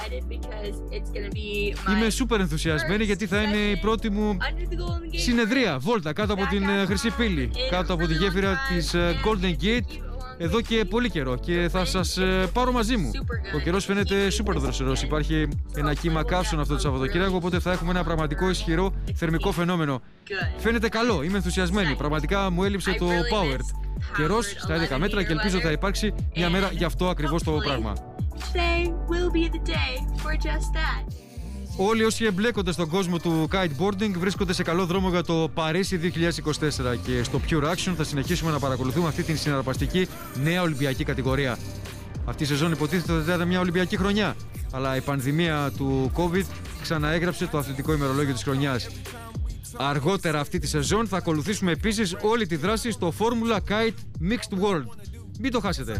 Είμαι σούπερ ενθουσιασμένη γιατί θα είναι η πρώτη μου συνεδρία, βόλτα, κάτω από την Χρυσή Πύλη, κάτω από τη γέφυρα της Golden Gate, εδώ και πολύ καιρό και θα σας πάρω μαζί μου. Ο καιρός φαίνεται σούπερ δροσερός, υπάρχει ένα κύμα καύσων αυτό το Σαββατοκύριακο, οπότε θα έχουμε ένα πραγματικό ισχυρό θερμικό φαινόμενο. Φαίνεται καλό, είμαι ενθουσιασμένη, πραγματικά μου έλειψε το Powered. Καιρός στα 11 μέτρα και ελπίζω θα υπάρξει μια μέρα γι' αυτό ακριβώς το πράγμα. Όλοι όσοι εμπλέκονται στον κόσμο του kiteboarding βρίσκονται σε καλό δρόμο για το Παρίσι 2024 και στο Pure Action θα συνεχίσουμε να παρακολουθούμε αυτή την συναρπαστική νέα Ολυμπιακή κατηγορία. Αυτή η σεζόν υποτίθεται ότι θα ήταν μια Ολυμπιακή χρονιά, αλλά η πανδημία του COVID ξαναέγραψε το αθλητικό ημερολόγιο της χρονιάς. Αργότερα αυτή τη σεζόν θα ακολουθήσουμε επίσης όλη τη δράση στο Formula Kite Mixed World. Μην το χάσετε!